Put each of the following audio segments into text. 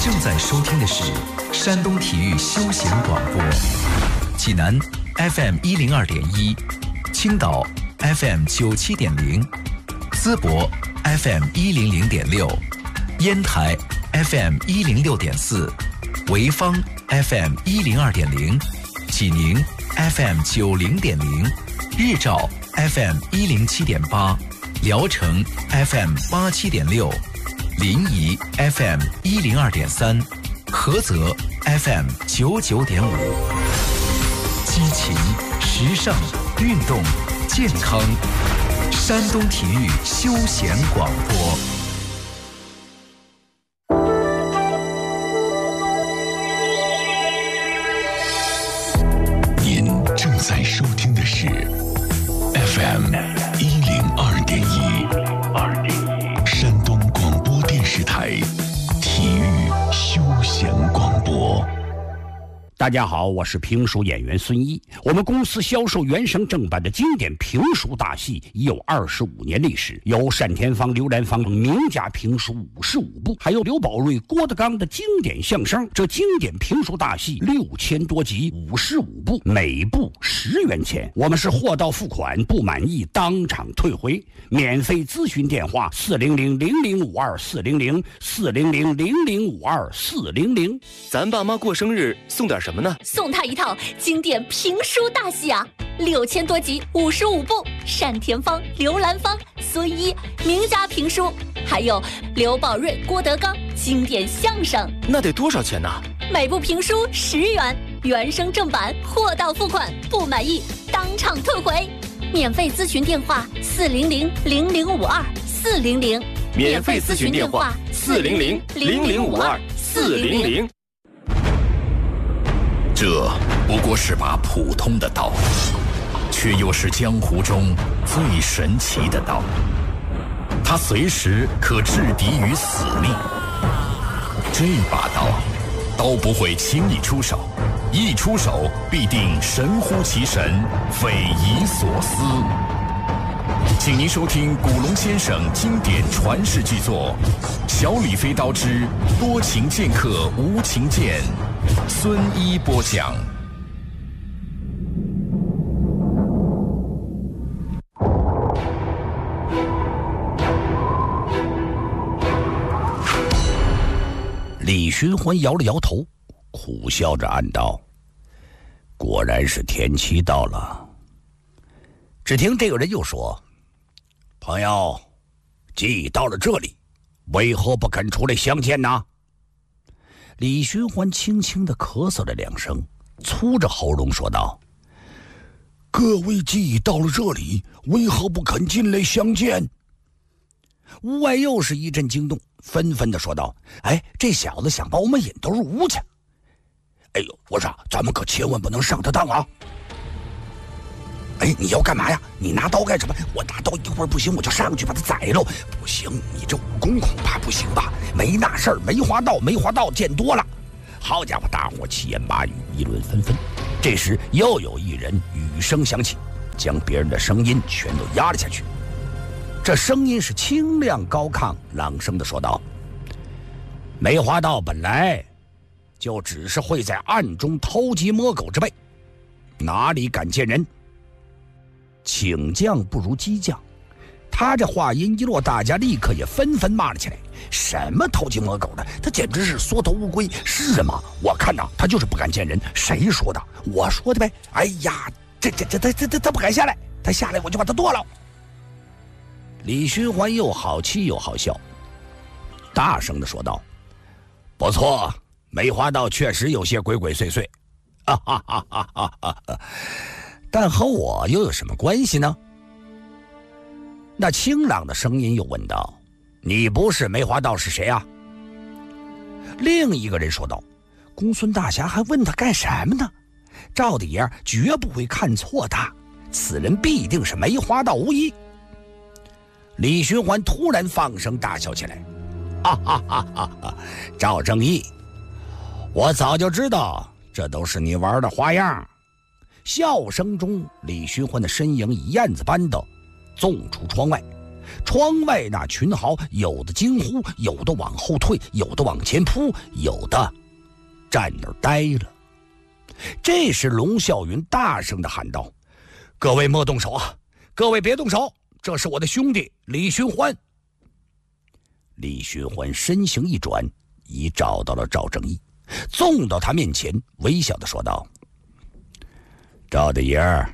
正在收听的是山东体育休闲广播，济南 FM102.1，青岛 FM97.0，淄博 FM100.6，烟台 FM106.4，潍坊 FM102.0，济宁 FM90.0，日照 FM107.8，聊城 FM87.6，临沂 FM102.3，菏泽 FM99.5，激情、时尚、运动、健康，山东体育休闲广播。 您正在收听的是 FM102.1，山东广播电视台体育休闲广播。 大家好，我是评书演员孙一。我们公司销售原声正版的经典评书大戏已有25年历史，有单田芳、刘兰芳名家评书55部，还有刘宝瑞、郭德纲的经典相声。这经典评书大戏6000多集，55部，每部10元钱。我们是货到付款，不满意当场退回。免费咨询电话400-0052-400，400-0052-400。 咱爸妈过生日送点什么呢？ 送他一套经典评书大戏啊，6000多集，55部，单田芳、刘兰芳、孙一名家评书，还有刘宝瑞、郭德纲经典相声。 那得多少钱呢？ 每部评书10元，原声正版，货到付款，不满意当场退回。免费咨询电话400-0052-400， 免费咨询电话400-0052-400。 这不过是把普通的刀，却又是江湖中最神奇的刀。它随时可制敌于死地。这把刀不会轻易出手，一出手必定神乎其神，匪夷所思。请您收听古龙先生经典传世巨作《小李飞刀之多情剑客无情剑》，孙一播讲。 李寻欢摇了摇头，苦笑着暗道：果然是天期到了。只听这个人又说：朋友，既到了这里，为何不肯出来相见呢？李寻欢轻轻地咳嗽了2声，粗着喉咙说道：各位既到了这里，为何不肯进来相见？屋外又是一阵惊动，纷纷地说道：哎，这小子想把我们引到入屋去。哎呦，我说咱们可千万不能上他当啊！哎，你要干嘛呀？你拿刀干什么？我拿刀一会儿不行，我就上去把他宰了。不行，你这武功恐怕不行吧？没那事儿，梅花道见多了。好家伙，大伙七言八语，议论纷纷。这时又有一人语声响起，将别人的声音全都压了下去。这声音是清亮高亢，朗声的说道：梅花道本来就只是会在暗中偷鸡摸狗之辈，哪里敢见人？请将不如激将。他这话音一落，大家立刻也纷纷骂了起来：什么偷鸡摸狗的，他简直是缩头乌龟！是吗？我看呐，他就是不敢见人。谁说的？我说的呗。哎呀，他不敢下来，他下来我就把他剁了。李寻欢又好气又好笑，大声地说道：不错，梅花道确实有些鬼鬼祟祟，但和我又有什么关系呢？那清朗的声音又问道：你不是梅花道是谁啊？另一个人说道：公孙大侠还问他干什么呢？赵底儿绝不会看错他，此人必定是梅花道无疑。李寻欢突然放声大笑起来：赵正义，我早就知道这都是你玩的花样。笑声中，李寻欢的身影以燕子般的纵出窗外， 窗外那群豪，有的惊呼，有的往后退，有的往前扑，有的站那儿呆了。这时龙啸云大声地喊道：“各位莫动手啊！各位别动手，这是我的兄弟李寻欢。”李寻欢身形一转，已找到了赵正义，纵到他面前，微笑地说道：“赵大爷儿，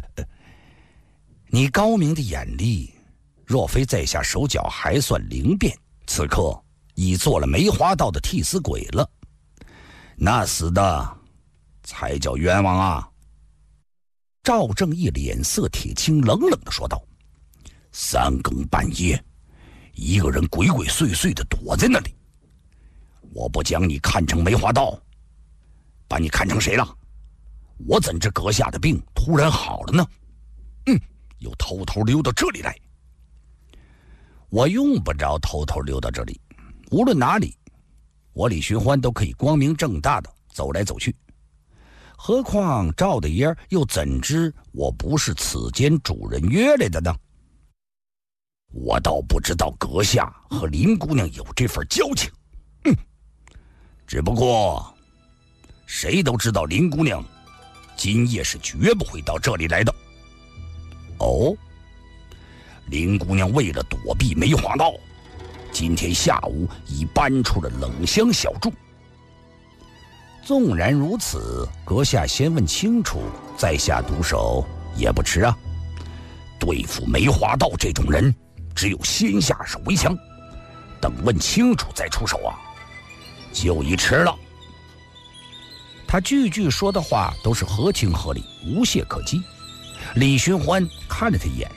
你高明的眼力，若非在下手脚还算灵便，此刻已做了梅花道的替死鬼了。那死的才叫冤枉啊！”赵正义脸色铁青，冷冷地说道：“三更半夜，一个人鬼鬼祟祟地躲在那里，我不将你看成梅花道，把你看成谁了？我怎知阁下的病突然好了呢？又偷偷溜到这里来。我用不着偷偷溜到这里，无论哪里，我李寻欢都可以光明正大的走来走去。何况赵大爷又怎知我不是此间主人约来的呢？我倒不知道阁下和林姑娘有这份交情，只不过谁都知道林姑娘今夜是绝不会到这里来的。哦，林姑娘为了躲避梅花道，今天下午已搬出了冷香小筑。纵然如此，阁下先问清楚，再下毒手也不迟啊。对付梅花道这种人，只有先下手为强，等问清楚再出手啊，就已迟了。他句句说的话都是合情合理，无懈可击。李寻欢看了他一眼，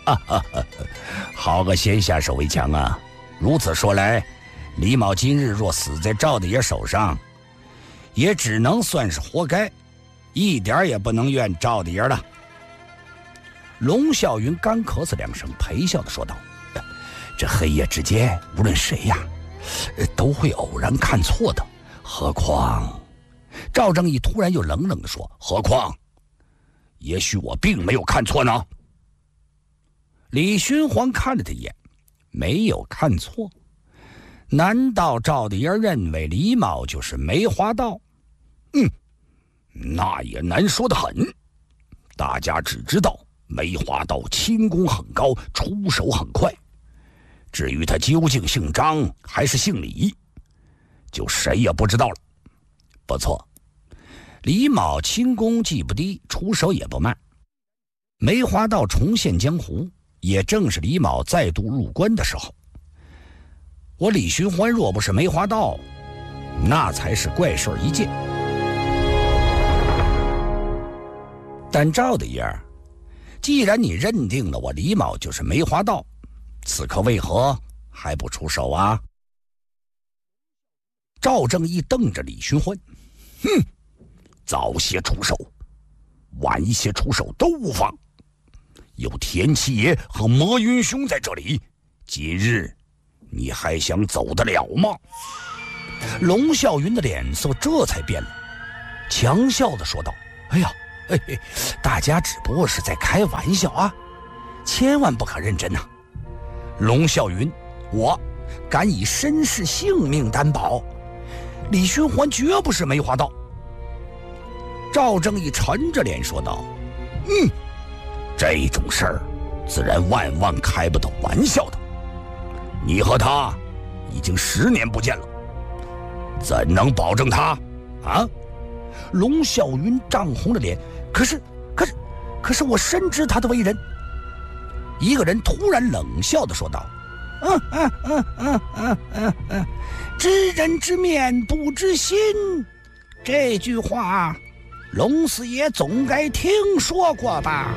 好个先下手为强啊！如此说来，李某今日若死在赵大爷手上，也只能算是活该，一点也不能怨赵大爷了。龙啸云干咳嗽两声，陪笑地说道：“这黑夜之间，无论谁呀，都会偶然看错的。何况……”赵正义突然又冷冷地说：“何况，也许我并没有看错呢。”李寻欢看了他一眼，没有看错。难道赵大爷认为李某就是梅花道？那也难说得很。大家只知道梅花道轻功很高，出手很快。至于他究竟姓张还是姓李，就谁也不知道了。不错，李某轻功既不低，出手也不慢。梅花道重现江湖，也正是李某再度入关的时候。我李寻欢若不是梅花道，那才是怪事一件。但赵大爷，既然你认定了我李某就是梅花道，此刻为何还不出手啊？赵正义瞪着李寻欢，早些出手，晚一些出手都无妨。有田七爷和魔云兄在这里，今日你还想走得了吗？龙啸云的脸色这才变了，强笑地说道：“哎呀，大家只不过是在开玩笑啊，千万不可认真啊！龙啸云，我敢以身世性命担保，李寻欢绝不是梅花道。”赵正义沉着脸说道：“这种事儿自然万万开不得玩笑的。你和他已经10年不见了，怎能保证他啊？”龙啸云涨红了脸，可是我深知他的为人。一个人突然冷笑地说道：“知人知面不知心，这句话龙四爷总该听说过吧？”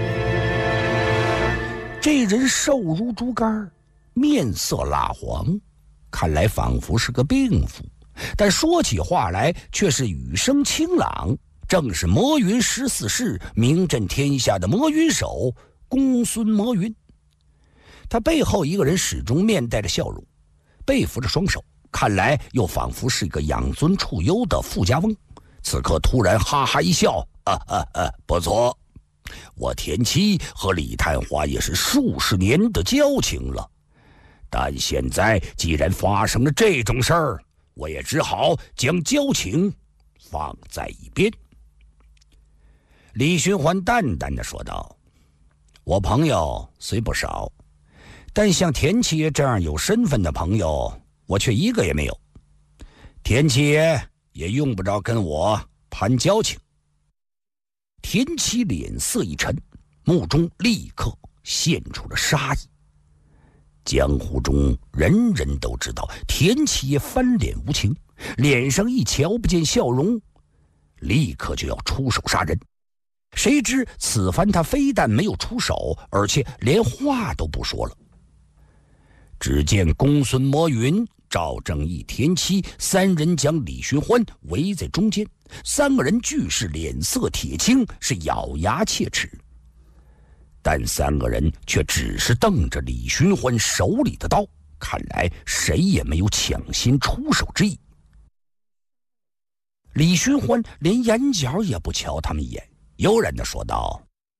这人瘦如猪肝，面色蜡黄，看来仿佛是个病妇，但说起话来却是语声清朗，正是魔云14世名震天下的魔云手公孙魔云。他背后一个人始终面带着笑容，背扶着双手，看来又仿佛是一个养尊处优的富家翁。此刻突然哈哈一笑，不错， 我田七和李探花也是数十年的交情了，但现在既然发生了这种事儿，我也只好将交情放在一边。李寻欢淡淡的说道：我朋友虽不少，但像田七爷这样有身份的朋友，我却一个也没有。田七爷也用不着跟我攀交情。田七脸色一沉，目中立刻现出了杀意。江湖中人人都知道田七爷翻脸无情，脸上一瞧不见笑容，立刻就要出手杀人。谁知此番他非但没有出手，而且连话都不说了。只见公孙魔云、赵正义、田七三人将李寻欢围在中间，三个人俱是脸色铁青，是咬牙切齿。但三个人却只是瞪着李寻欢手里的刀，看来谁也没有抢先出手之意。李寻欢连眼角也不瞧他们一眼，悠然地说道：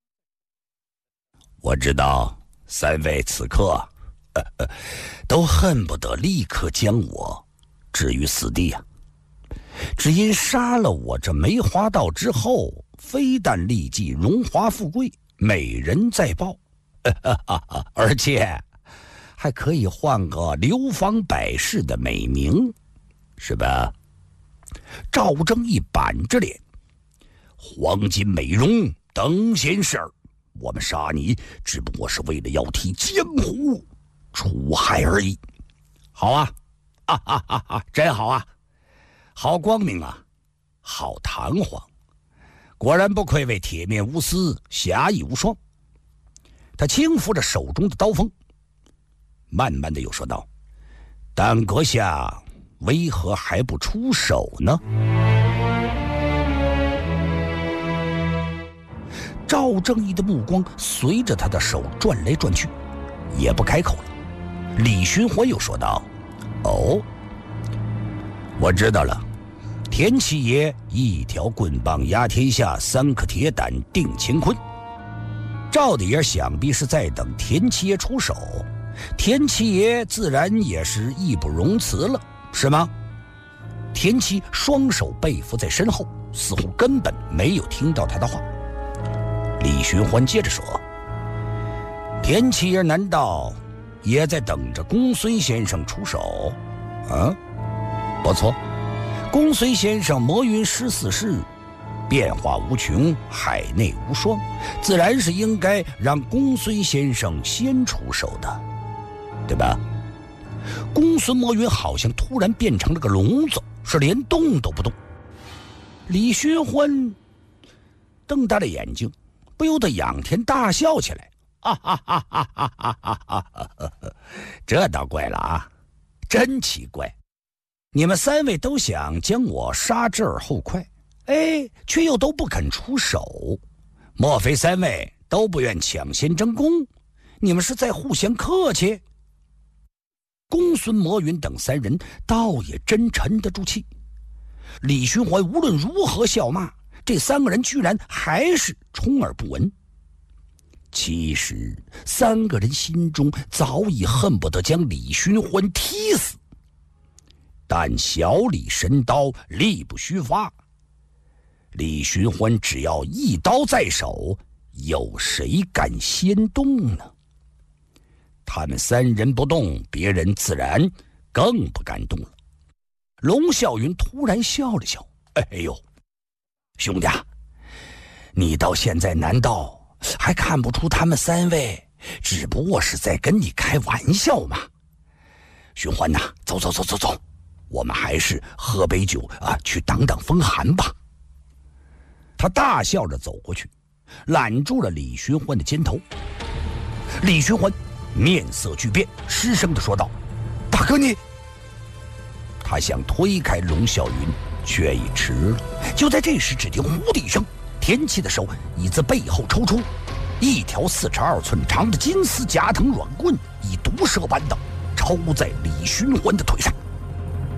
我知道三位此刻都恨不得立刻将我置于死地啊！只因杀了我这梅花道之后，非但立即荣华富贵，美人在抱，而且还可以换个流芳百世的美名，是吧？赵正义板着脸：黄金美容，等闲事儿，我们杀你只不过是为了要替江湖除害而已。好啊，真好啊，好光明啊，好堂皇，果然不愧为铁面无私，侠义无双。他轻抚着手中的刀锋，慢慢的又说道：但阁下为何还不出手呢？赵正义的目光随着他的手转来转去，也不开口了。李寻欢又说道：哦，我知道了，田七爷一条棍棒压天下，三颗铁胆定乾坤。赵大爷想必是在等田七爷出手，田七爷自然也是义不容辞了，是吗？田七双手背负在身后，似乎根本没有听到他的话。李寻欢接着说：田七爷难道也在等着公孙先生出手？啊，不错，公孙先生魔云14世，变化无穷，海内无双，自然是应该让公孙先生先出手的，对吧？公孙魔云好像突然变成了个聋子，是连动都不动。李寻欢瞪大了眼睛，不由得仰天大笑起来。这倒怪了啊，真奇怪，你们三位都想将我杀之而后快，却又都不肯出手，莫非三位都不愿抢先争功？你们是在互相客气？公孙魔云等三人倒也真沉得住气。李寻欢无论如何笑骂，这三个人居然还是充耳不闻。其实三个人心中早已恨不得将李寻欢踢死，但小李神刀，力不虚发，李寻欢只要一刀在手，有谁敢先动呢？他们三人不动，别人自然更不敢动了。龙啸云突然笑了笑：哎呦，兄弟啊，你到现在难道还看不出他们三位只不过是在跟你开玩笑吗？寻欢呐，走，我们还是喝杯酒啊，去挡挡风寒吧。他大笑着走过去，揽住了李寻欢的肩头。李寻欢面色巨变，失声地说道：大哥你……他想推开龙啸云，却已迟了。就在这时，只听呼的一声，田七的手已自背后抽出，一条42寸长的金丝夹藤软棍以毒蛇般的抽在李寻欢的腿上。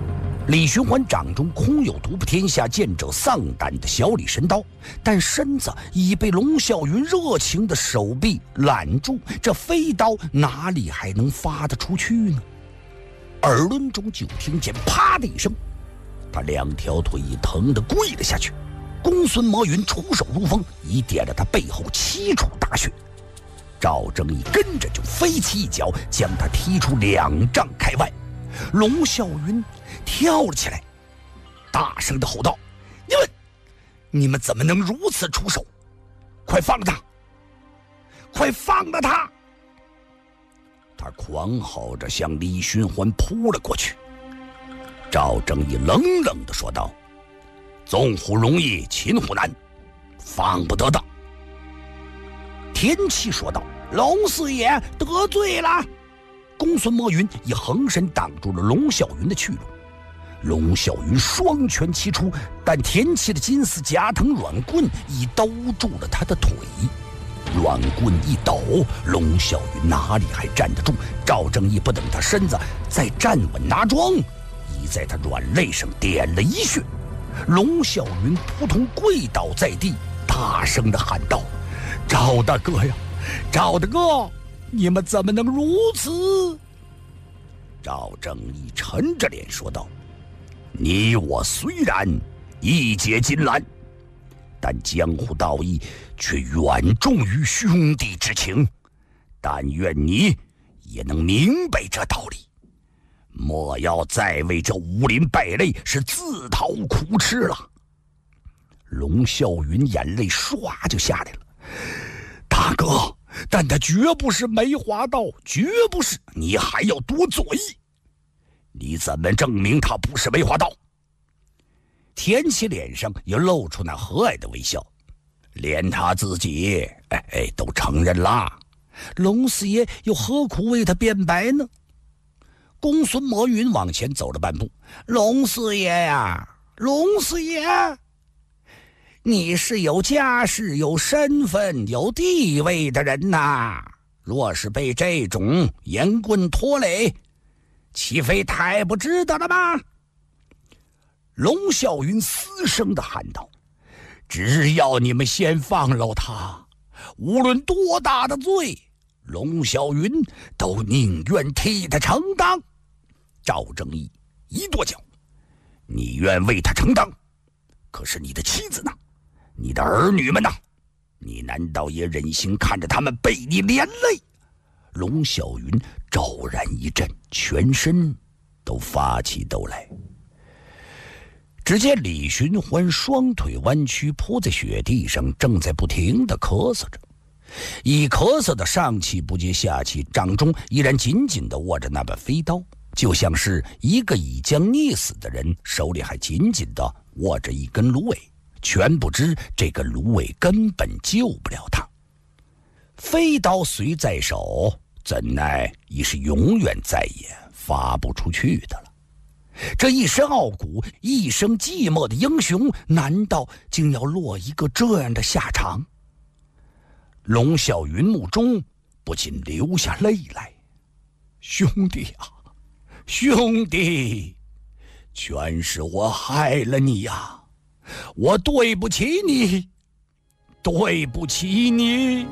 李寻欢掌中空有独步天下剑者丧胆的小李神刀，但身子已被龙啸云热情的手臂揽住，这飞刀哪里还能发得出去呢？耳轮中就听见啪的一声，他两条腿一疼得跪了下去。公孙魔云出手如风，已点了他背后7处大穴。赵正义跟着就飞起一脚，将他踢出2丈开外。龙啸云跳了起来，大声地吼道：“你们怎么能如此出手？快放了他！快放了他！”他狂吼着向李寻欢扑了过去。赵正义冷冷地说道：“纵虎容易擒虎难，放不得的。”田七说道：“龙四爷得罪了。”公孙魔云以横身挡住了龙啸云的去路。龙啸云双拳齐出，但田七的金丝夹藤软棍已兜住了他的腿。软棍一抖，龙啸云哪里还站得住？赵正义不等他身子再站稳拿桩，已在他软肋上点了一穴。龙啸云扑通跪倒在地，大声地喊道：“赵大哥呀，赵大哥，你们怎么能如此？”赵正义沉着脸说道：“你我虽然义结金兰，但江湖道义却远重于兄弟之情。但愿你也能明白这道理，莫要再为这武林败类是自讨苦吃了。”龙啸云眼泪唰就下来了：“大哥，但他绝不是梅花道，绝不是。你还要多嘴，你怎么证明他不是梅花道？”田七脸上也露出那和蔼的微笑，连他自己都承认啦。龙四爷又何苦为他辩白呢？公孙魔云往前走了半步：“龙四爷呀，龙四爷，你是有家世、有身份、有地位的人呐，若是被这种严棍拖累，岂非太不值得了吗？”龙啸云嘶声地喊道：“只要你们先放了他，无论多大的罪，龙啸云都宁愿替他承担。”赵正义一跺脚：“你愿为他承担，可是你的妻子呢？你的儿女们呢？你难道也忍心看着他们被你连累？”龙啸云骤然一震，全身都发起抖来。只见李寻欢双腿弯曲扑在雪地上，正在不停地咳嗽着，已咳嗽的上气不接下气，掌中依然紧紧地握着那把飞刀，就像是一个已将溺死的人手里还紧紧地握着一根芦苇，全不知这根芦苇根本救不了他。飞刀虽在手，怎奈已是永远再也发不出去的了。这一身傲骨、一生寂寞的英雄，难道竟要落一个这样的下场？龙啸云目中不禁流下泪来：“兄弟啊，兄弟，全是我害了你呀！我对不起你，对不起你。”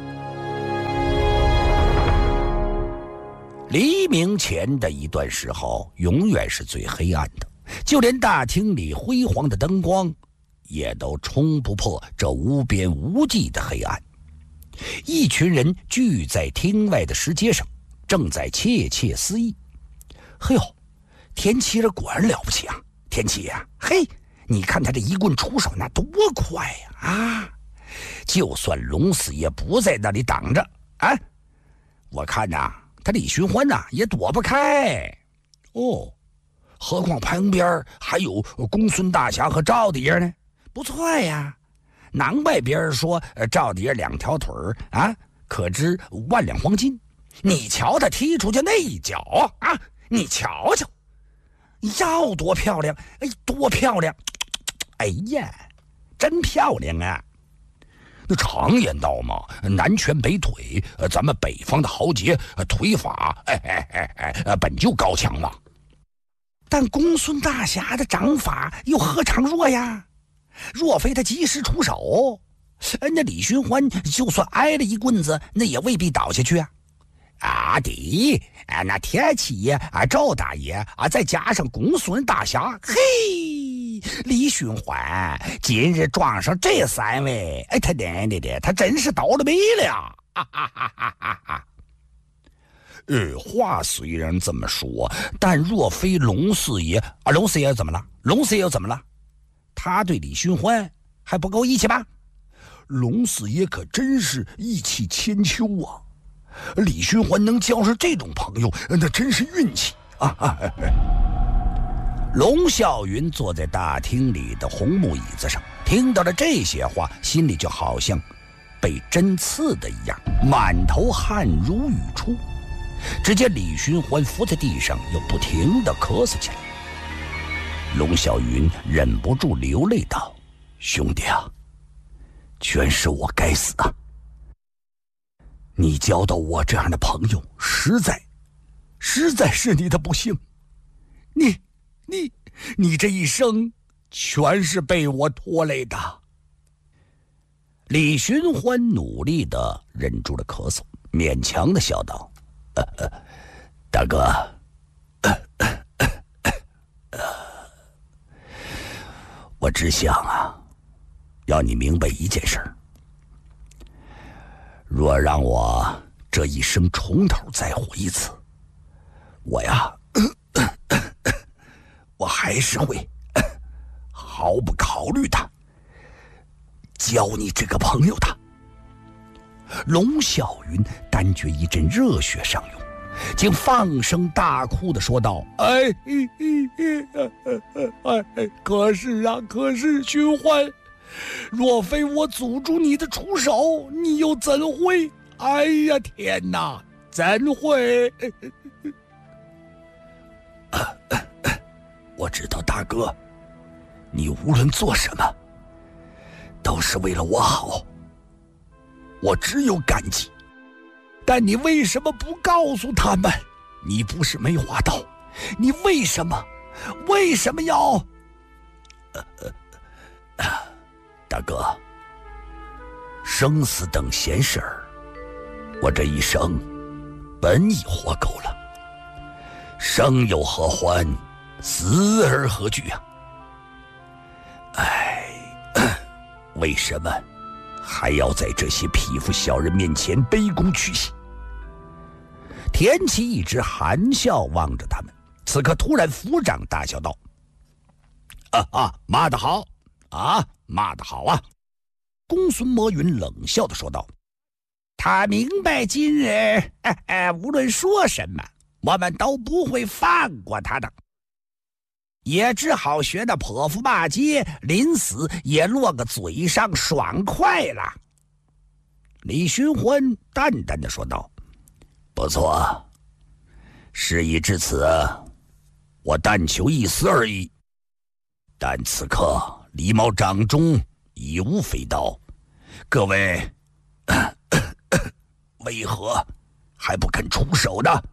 黎明前的一段时候永远是最黑暗的，就连大厅里辉煌的灯光也都冲不破这无边无际的黑暗。一群人聚在厅外的石阶上，正在窃窃私议：“嘿呦，田七这果然了不起啊！田七呀，嘿，你看他这一棍出手那多快呀！啊，就算龙四爷不在那里挡着啊，我看呐，他李寻欢呐也躲不开哦。何况旁边还有公孙大侠和赵底儿呢，不错呀。难怪别人说赵底儿2条腿啊，可值10000两黄金。你瞧他踢出去那一脚啊，你瞧瞧，要多漂亮！哎，多漂亮！哎呀，真漂亮啊！那常言道嘛，南拳北腿，咱们北方的豪杰腿法，本就高强嘛。 但公孙大侠的掌法又何尝弱呀？若非他及时出手，那李寻欢就算挨了一棍子，那也未必倒下去啊！那天七爷赵大爷再加上公孙大侠，嘿，李寻欢今日撞上这3位，他真是倒了霉了！话虽然这么说，但若非龙四爷龙四爷怎么了？龙四爷又怎么了？他对李寻欢还不够义气吧？龙四爷可真是义气千秋啊！李寻欢能交上这种朋友，那真是运气啊！龙啸云坐在大厅里的红木椅子上，听到了这些话，心里就好像被针刺的一样，满头汗如雨出。只见李寻欢伏在地上，又不停地咳嗽起来。龙啸云忍不住流泪道：“兄弟啊，全是我该死啊！你交到我这样的朋友，实在是你的不幸。你这一生全是被我拖累的。”李寻欢努力地忍住了咳嗽，勉强地笑道：“大哥，我只想要你明白一件事儿。若让我这一生从头再活一次，我还是会毫不考虑的交你这个朋友的。”龙啸云感觉一阵热血上涌，竟放声大哭地说道：“可是寻欢，若非我阻住你的出手，你又怎会？哎呀天哪，怎会？”我知道大哥，你无论做什么都是为了我好，我只有感激。但你为什么不告诉他们你不是梅花刀？你为什么要大哥，生死等闲事儿，我这一生本已活够了，生有何欢，死而何惧啊？为什么还要在这些匹夫小人面前卑躬屈膝？田七一直含笑望着他们，此刻突然抚掌大笑道：“骂得好啊，骂得好啊！”公孙魔云冷笑地说道：“他明白今日无论说什么，我们都不会放过他的，也只好学那泼妇骂街，临死也落个嘴上爽快了。”李寻欢淡淡的说道：“不错，事已至此，我但求一死而已。但此刻狸猫掌中已无飞刀，各位为何还不肯出手呢？”